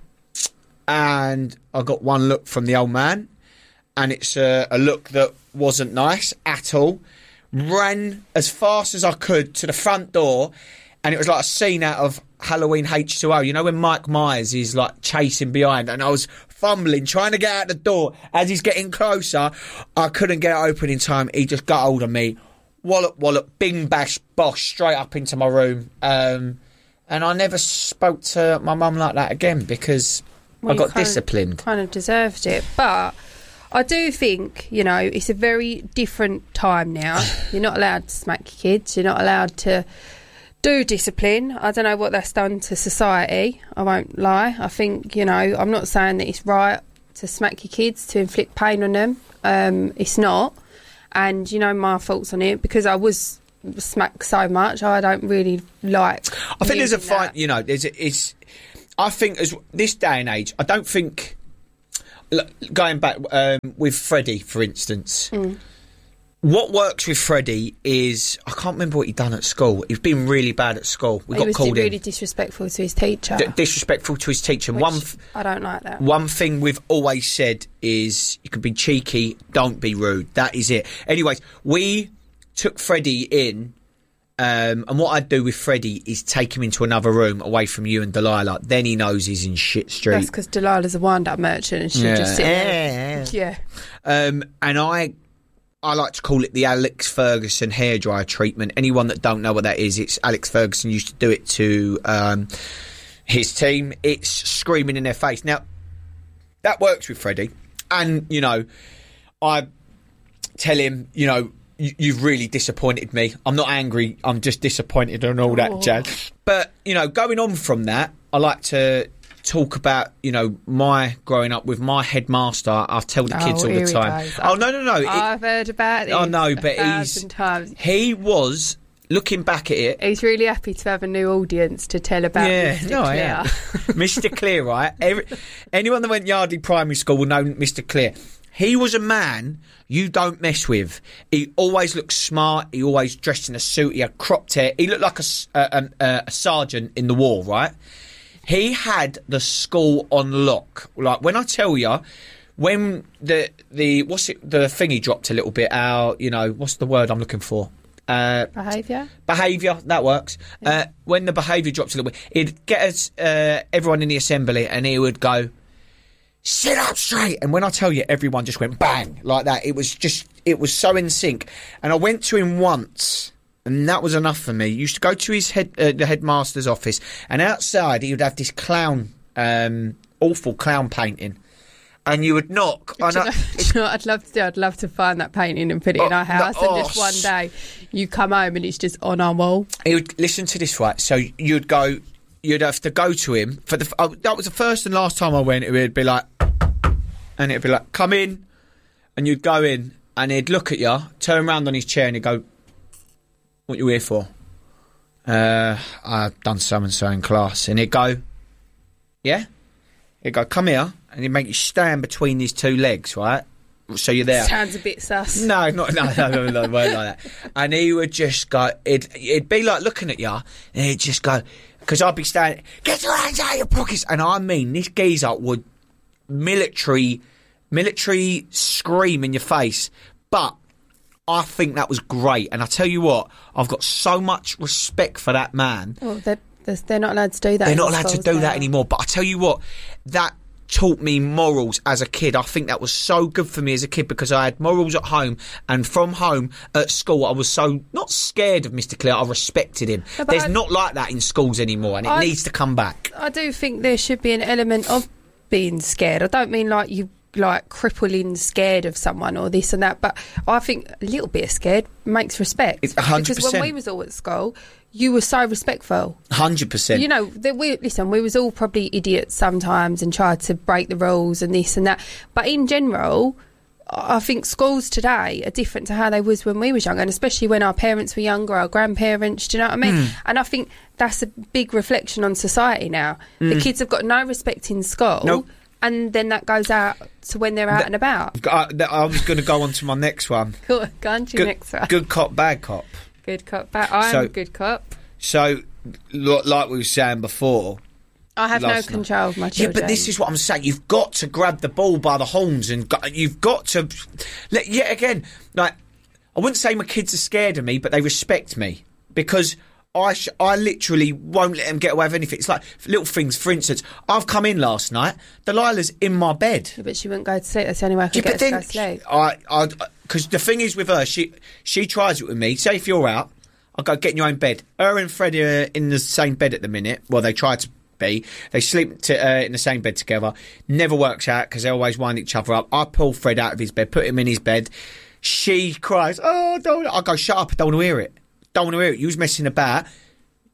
And I got one look from the old man, and it's a, a look that wasn't nice at all. Ran as fast as I could to the front door, and it was like a scene out of Halloween H two O. You know when Mike Myers is like chasing behind, and I was fumbling, trying to get out the door. As he's getting closer, I couldn't get it open in time. He just got hold of me. Wallop, wallop, bing, bash, bosh, straight up into my room. Um, and I never spoke to my mum like that again because Well, I you got kind of- disciplined. Kind of deserved it. But I do think, you know, it's a very different time now. You're not allowed to smack your kids. You're not allowed to do discipline. I don't know what that's done to society. I won't lie. I think, you know, I'm not saying that it's right to smack your kids, to inflict pain on them. Um, it's not. And, you know, my thoughts on it, because I was smacked so much, I don't really like. I think there's a that. fine, you know, there's a, it's. I think as this day and age, I don't think. Look, going back um, with Freddie, for instance. Mm. What works with Freddie is, I can't remember what he'd done at school. He's been really bad at school. We he got was called really in. disrespectful to his teacher. D- disrespectful to his teacher. Which One, f- I don't like that. One thing we've always said is, you can be cheeky, don't be rude. That is it. Anyways, we took Freddie in, um, and what I'd do with Freddie is take him into another room away from you and Delilah. Then he knows he's in shit street. That's because Delilah's a wind-up merchant and she'll Yeah. just sit there. Yeah. Um, and I... I like to call it the Alex Ferguson hairdryer treatment. Anyone that don't know what that is, it's Alex Ferguson used to do it to um, his team. It's screaming in their face. Now, that works with Freddie. And, you know, I tell him, you know, you've really disappointed me. I'm not angry. I'm just disappointed and all that Oh. jazz. But, you know, going on from that, I like to talk about, you know, my growing up with my headmaster. I tell the kids Oh, all here the he time. goes. Oh, no, no, no. It- I've heard about it. I know, but a he's thousand times. he was looking back at it. He's really happy to have a new audience to tell about. Yeah, Mister no, I Clear. am. Mister Clear, right? Every, anyone that went Yardley Primary School will know Mister Clear. He was a man you don't mess with. He always looked smart. He always dressed in a suit. He had cropped hair. He looked like a, s- a, a, a sergeant in the war, right? He had the school on lock. Like, when I tell you, when the the what's it the thingy dropped a little bit, our you know what's the word I'm looking for? Uh, Behaviour. Behaviour, that works. Uh, when the behaviour drops a little bit, he'd get us uh, everyone in the assembly, and he would go, "Sit up straight." And when I tell you, everyone just went bang like that. It was just, it was so in sync. And I went to him once, and that was enough for me. He used to go to his head, uh, the headmaster's office, and outside he would have this clown, um, awful clown painting. And you would knock. Do And you I, know, do you know what I'd love to do? I'd love to find that painting and put it Oh, in our house, no, and just oh, one day you come home and it's just on our wall. he would listen to this, right? So you'd go, you'd have to go to him for the. Oh, that was the first and last time I went. It would be like, and it'd be like, "Come in," and you'd go in, and he'd look at you, turn around on his chair, and he'd go, "What you here for?" Uh, I've done so and so in class, and he'd go, "Yeah." He'd go, "Come here," and he'd make you stand between these two legs, right? So you're there. Sounds a bit sus. No, not no, no, no, no, no, weren't like that. And he would just go. It'd, it'd be like looking at you, and he'd just go, because I'd be standing, "Get your hands out of your pockets," and I mean, this geezer would military, military scream in your face. But I think that was great, and I tell you what, I've got so much respect for that man. Oh, they're, they're not allowed to do that. They're in not allowed to schools do now. that anymore. But I tell you what, that taught me morals as a kid. I think that was so good for me as a kid, because I had morals at home, and from home at school I was so not scared of Mister Clear, I respected him. No, but There's I- not like that in schools anymore, and it I- needs to come back. I do think there should be an element of being scared. I don't mean like you like crippling scared of someone or this and that, but I think a little bit of scared makes respect. It's one hundred Because when percent. we was all at school, you were so respectful. one hundred percent. You know, that we listen. We was all probably idiots sometimes and tried to break the rules and this and that. But in general, I think schools today are different to how they was when we was younger, and especially when our parents were younger, our grandparents. Do you know what I mean? Mm. And I think that's a big reflection on society now. The Mm. kids have got no respect in school. Nope. And then that goes out to when they're out Th- and about. I, I was going to go on to my next one. Go go on to your Good, next one. good cop, bad cop. Good cop. But I'm So- a good cop. So, lo- like we were saying before, I have no last night. control of my Yeah, children. but this is what I'm saying. You've got to grab the ball by the horns, and got, you've got to. Let, yet again, like, I wouldn't say my kids are scared of me, but they respect me, because I sh- I literally won't let them get away with anything. It's like little things. For instance, I've come in last night. Delilah's in my bed. Yeah, but she wouldn't go to sleep. That's the only way I could Yeah, get but her to then go to sleep. I, I, because the thing is with her, she she tries it with me. Say if you're out, I'll go get in your own bed. Her and Freddie are in the same bed at the minute. Well, they try to be. They sleep to, uh, in the same bed together. Never works out because they always wind each other up. I pull Fred out of his bed, put him in his bed. She cries, "Oh, don't!" I go, "Shut up! I don't want to hear it. Don't want to hear it. You was messing about."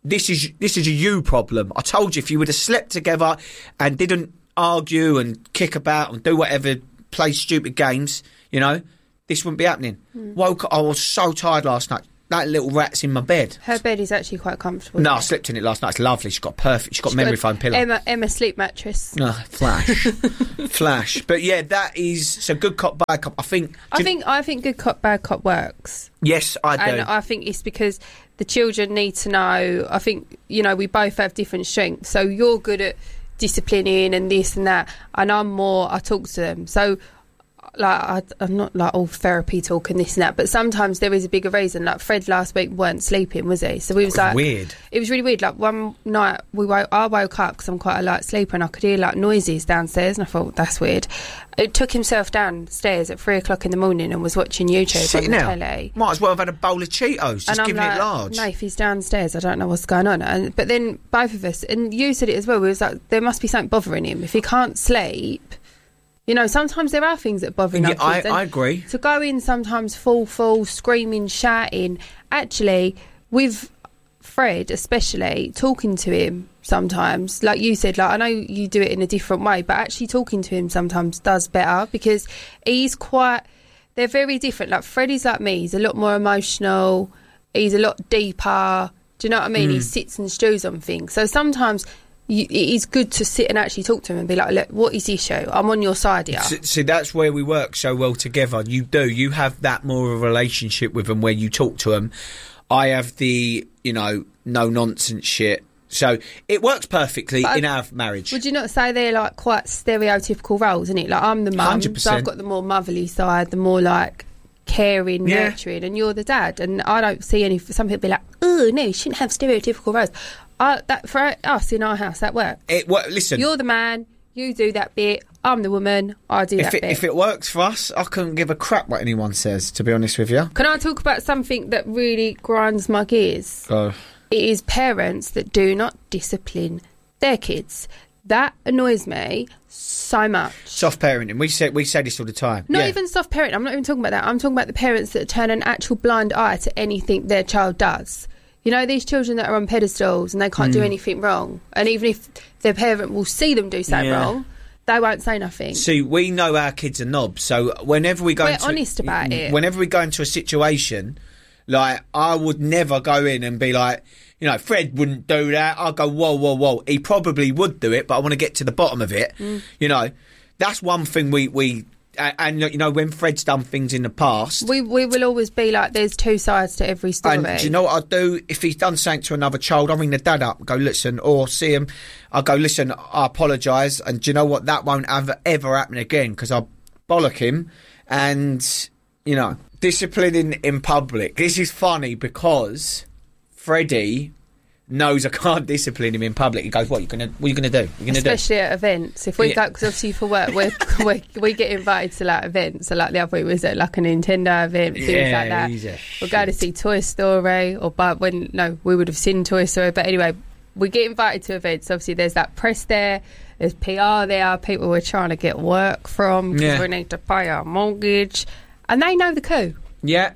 this is this is a you problem. I told you, if you would have slept together and didn't argue and kick about and do whatever, play stupid games, you know, this wouldn't be happening. Mm. Woke up, I was so tired last night. That little rat's in my bed. Her bed is actually quite comfortable. No, I slept in it last night. It's lovely. She's got perfect. She's got She's memory got foam pillow. Emma, Emma sleep mattress. No, flash, flash. But yeah, that is so good cop, bad cop. I think. I think I think good cop, bad cop works. Yes, I do. And I think it's because the children need to know. I think, you know, we both have different strengths. So you're good at disciplining and this and that, and I'm more. I talk to them. So. Like I, I'm not like all therapy talk and this and that, but sometimes there is a bigger reason. Like Fred last week weren't sleeping, was he? So we was, was like weird. It was really weird. Like one night we woke, I woke up because I'm quite a light sleeper, and I could hear like noises downstairs, and I thought that's weird. It took himself downstairs at three o'clock in the morning and was watching YouTube Sitting on the out. telly. Might as well have had a bowl of Cheetos. Just and giving I'm like, it large. No, if he's downstairs, I don't know what's going on. And but then both of us, and you said it as well. We was like, there must be something bothering him if he can't sleep. You know, sometimes there are things that bother Yeah, our kids. I, I agree. To go in sometimes full, full, screaming, shouting. Actually, with Fred especially, talking to him sometimes, like you said, like I know you do it in a different way, but actually talking to him sometimes does better because he's quite, they're very different. Like Freddie's like me, he's a lot more emotional, he's a lot deeper. Do you know what I mean? Mm. He sits and stews on things. So sometimes... You, it is good to sit and actually talk to him and be like, look, what is the issue? I'm on your side here. See, see, that's where we work so well together. You do. You have that more of a relationship with them where you talk to them. I have the, you know, no-nonsense shit. So it works perfectly but in our marriage. Would you not say they're like quite stereotypical roles, isn't it? Like I'm the mum, one hundred percent. so I've got the more motherly side, the more like caring, Yeah. nurturing, and you're the dad. And I don't see any, some people be like, oh, no, you shouldn't have stereotypical roles. Uh, that for us in our house, that works. It well, listen. You're the man. You do that bit. I'm the woman. I do If that it, bit. if it works for us, I couldn't give a crap what anyone says, to be honest with you. Can I talk about something that really grinds my gears? Go. It is parents that do not discipline their kids. That annoys me so much. Soft parenting. We say we say this all the time. Not yeah. even soft parenting. I'm not even talking about that. I'm talking about the parents that turn an actual blind eye to anything their child does. You know, these children that are on pedestals and they can't mm. do anything wrong. And even if their parent will see them do something Yeah. wrong, they won't say nothing. See, we know our kids are knobs, so whenever we go We're into... honest about it. Whenever we go into a situation, like, I would never go in and be like, you know, Fred wouldn't do that. I'll go, whoa, whoa, whoa. He probably would do it, but I want to get to the bottom of it. Mm. You know, that's one thing we... we and, and, you know, when Fred's done things in the past... We we will always be like, there's two sides to every story. And do you know what I'll do? If he's done something to another child, I'll ring the dad up and go, listen, or see him. I'll go, listen, I apologise. And do you know what? That won't ever, ever happen again because I'll bollock him. And, you know, disciplining in public. This is funny because Freddie knows I can't discipline him in public. He goes, what, you gonna, what are you going to do? You're gonna Especially do? at events. If we Yeah. go, because obviously for work, we're, we we get invited to like events. So like the other week was at like a Nintendo event, things Yeah, like that. he's a We'll go to see Toy Story, or but when no, we would have seen Toy Story. But anyway, we get invited to events. Obviously, there's that press there, there's P R there, people we're trying to get work from because Yeah. we need to pay our mortgage, and they know the coup. Yeah.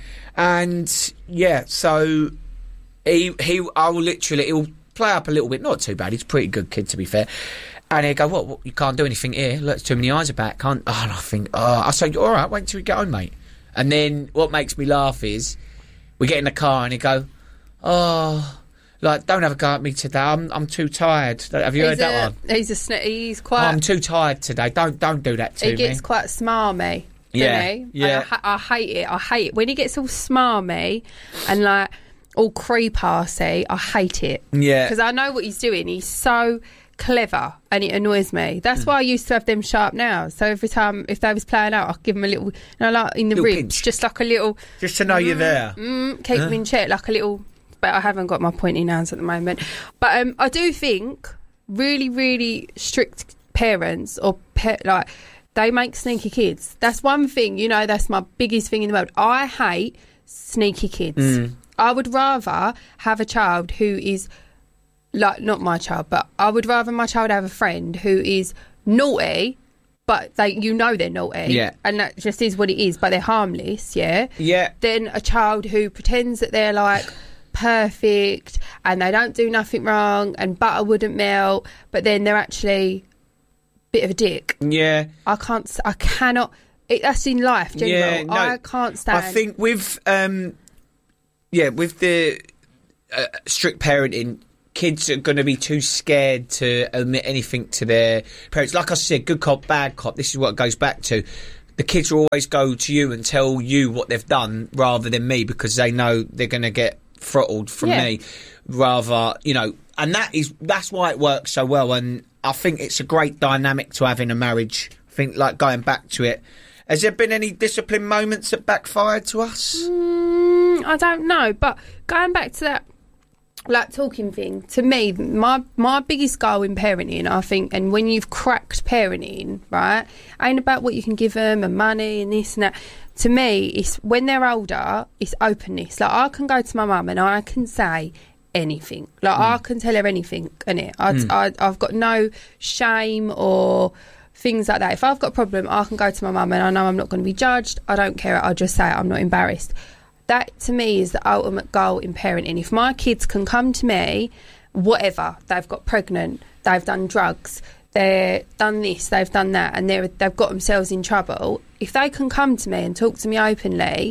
And, yeah, so he, he, I will literally, he'll play up a little bit. Not too bad. He's a pretty good kid, to be fair. And he'll go, what, what you can't do anything here. Look, too many eyes are back. Can't, oh, and I think, oh, I say, all right, wait till we get home, mate. And then what makes me laugh is we get in the car and he go, oh, like, don't have a go at me today. I'm, I'm too tired. Have you he's heard a, that one? He's a sn- he's Oh, quite. I'm too tired today. Don't, don't do that to he me. gets quite smarmy. Yeah, Doesn't he? yeah. And I, ha- I hate it. I hate it when he gets all smarmy and like all creep-assy. I hate it. Yeah. Because I know what he's doing. He's so clever and it annoys me. That's Mm. why I used to have them sharp nails. So every time if they was playing out, I'd give them a little, you know, like in the Little ribs, pinch. just like a little. Just to know mm, you're there. Mm, keep Huh? them in check, like a little. But I haven't got my pointy nails at the moment. But um, I do think really, really strict parents or pe- like. They make sneaky kids. That's one thing, you know, that's my biggest thing in the world. I hate sneaky kids. Mm. I would rather have a child who is, like, not my child, but I would rather my child have a friend who is naughty, but they, you know they're naughty. Yeah. And that just is what it is, but they're harmless, yeah? Yeah. Than a child who pretends that they're, like, perfect and they don't do nothing wrong and butter wouldn't melt, but then they're actually a bit of a dick. Yeah. I can't, I cannot, it, that's in life, general. Yeah, no, I can't stand. I think with, um, yeah, with the uh, strict parenting, kids are going to be too scared to admit anything to their parents. Like I said, good cop, bad cop, this is what it goes back to. The kids will always go to you and tell you what they've done rather than me, because they know they're going to get throttled from Yeah. me. Rather, you know, and that is that's why it works so well. And I think it's a great dynamic to have in a marriage. I think, like, going back to it, has there been any discipline moments that backfired to us? Mm, I don't know, but going back to that, like, talking thing, to me, my my biggest goal in parenting, I think, and when you've cracked parenting, right, ain't about what you can give them and money and this and that. To me, it's when they're older, it's openness. Like, I can go to my mum and I can say anything. Like, mm. I can tell her anything, innit? I, Mm. I, I've got no shame or things like that. If I've got a problem, I can go to my mum and I know I'm not going to be judged. I don't care. I'll just say it. I'm not embarrassed. That, to me, is the ultimate goal in parenting. If my kids can come to me, whatever, they've got pregnant, they've done drugs, they've done this, they've done that, and they're, they've got themselves in trouble, if they can come to me and talk to me openly,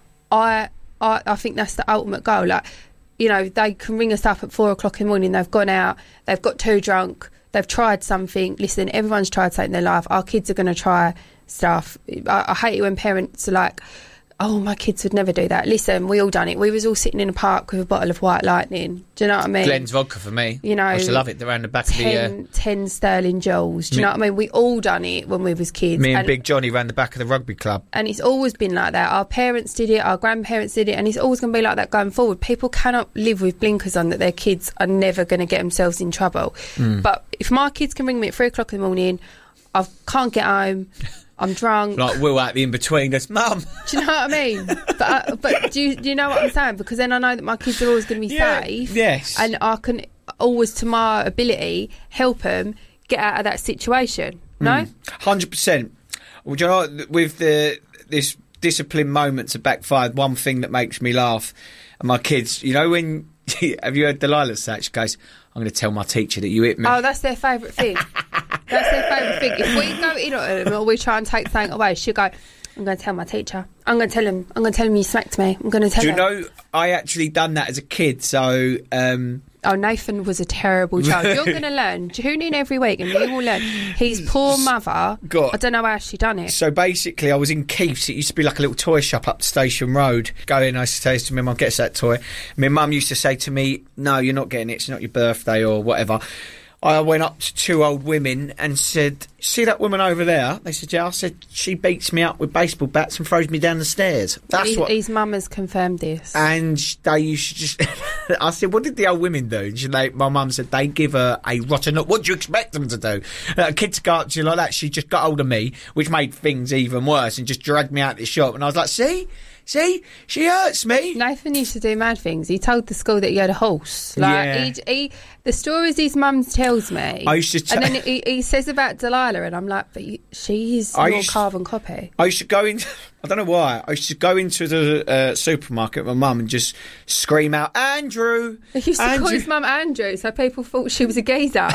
I, I, I think that's the ultimate goal. Like, you know, they can ring us up at four o'clock in the morning, they've gone out, they've got too drunk, they've tried something. Listen, everyone's tried something in their life. Our kids are going to try stuff. I, I hate it when parents are like, oh, my kids would never do that. Listen, we all done it. We was all sitting in a park with a bottle of White Lightning. Do you know what I mean? Glenn's vodka for me. You know, I used to love it around the back ten, of the... Uh, ten sterling Joules. Do you me- know what I mean? We all done it when we was kids. me and, Big Johnny ran the back of the rugby club. And it's always been like that. Our parents did it, our grandparents did it, and it's always going to be like that going forward. People cannot live with blinkers on that their kids are never going to get themselves in trouble. Mm. But if my kids can ring me at three o'clock in the morning, I can't get home, I'm drunk. Like Will out the in-between goes, Mum. Do you know what I mean? But, uh, but do, you, do you know what I'm saying? Because then I know that my kids are always going to be Yeah, safe. yes. And I can always, to my ability, help them get out of that situation. No? Mm, one hundred percent. Well, do you know what? With the this discipline moments that backfired, one thing that makes me laugh, and my kids, you know, when... have you heard Delilah say? She goes, I'm going to tell my teacher that you hit me. Oh, that's their favourite thing. That's their favourite thing. If we go in on them or we try and take something away, she'll go, I'm going to tell my teacher. I'm going to tell him. I'm going to tell him you smacked me. I'm going to tell Do you him. know, I actually done that as a kid, so... Um, Oh, Nathan was a terrible child. You're going to learn. Tune in every week and you will learn. His poor mother, God. I don't know how she done it. So basically, I was in Keith's. It used to be like a little toy shop up Station Road. Go in, I used to say to my mum, get us that toy. My mum used to say to me, no, you're not getting it. It's not your birthday or whatever. I went up to two old women and said, see that woman over there? They said, yeah. I said, she beats me up with baseball bats and throws me down the stairs. That's his, what... his mum has confirmed this. And they used to just... I said, what did the old women do? And she, they, my mum said, they give her a rotten... What do you expect them to do? A kid to go up to you like that. She just got hold of me, which made things even worse, and just dragged me out the shop. And I was like, see? See? She hurts me. Nathan used to do mad things. He told the school that he had a horse. Like, Yeah. he, he, the stories his mum tells me... I used to t- and then he, he says about Delilah, and I'm like, but you, she's I your used- carbon copy. I used to go into... I don't know why. I used to go into the uh, supermarket with my mum and just scream out, Andrew! He used to Andrew! call his mum Andrew, so people thought she was a geezer.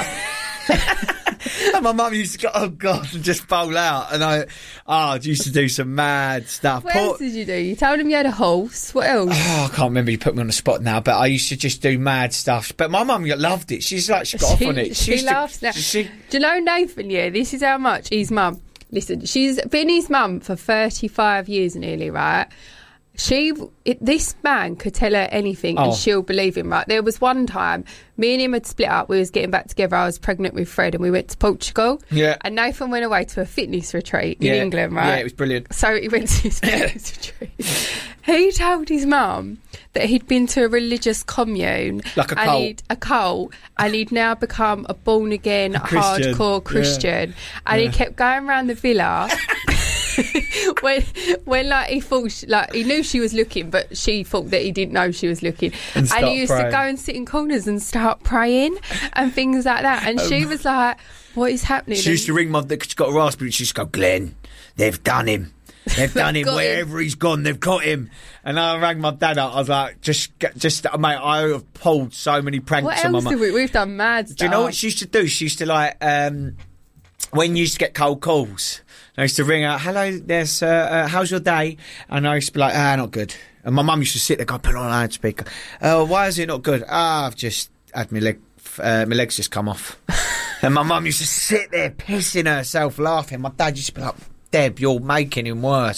And my mum used to go, oh God, and just bowl out. And I, oh, I used to do some mad stuff. What Poor- else did you do? You told him you had a horse. What else? Oh, I can't remember. You put me on the spot now, but I used to just do mad stuff. But my mum loved it. She's like, she got she, off on it. She, used to- laughs now. she- Do you know Nathan, yeah, this is how much his mum... Listen, she's been his mum for thirty-five years nearly, right? She, it, this man could tell her anything Oh. and she'll believe him, right? There was one time, me and him had split up, we was getting back together, I was pregnant with Fred and we went to Portugal. Yeah. And Nathan went away to a fitness retreat in Yeah. England, right? Yeah, it was brilliant. So he went to his fitness retreat. He told his mum that he'd been to a religious commune. Like a and cult. He'd, a cult. And he'd now become a born-again, Christian. hardcore Christian. Yeah. And Yeah. he kept going around the villa... when when like he thought she, like he knew she was looking, but she thought that he didn't know she was looking, And and, start he used praying. to go and sit in corners and start praying and things like that. And she Um, was like, "What is happening?" She used to ring my... She's got a raspberry. She used to go, Glenn, they've done him. They've done him Got him. wherever he's gone. They've got him. And I rang my dad up. I was like, just, get- just, mate, I have pulled so many pranks What on my else mum. did we? We've done mad stuff. Do you know what she used to do? She used to like, um, when you used to get cold calls, I used to ring out, hello, there's, uh, uh, how's your day? And I used to be like, ah, not good. And my mum used to sit there, go, put it on loudspeaker. Oh, why is it not good? Ah, I've just had my leg, uh, my legs just come off. And my mum used to sit there pissing herself laughing. My dad used to be like, Deb, you're making him worse.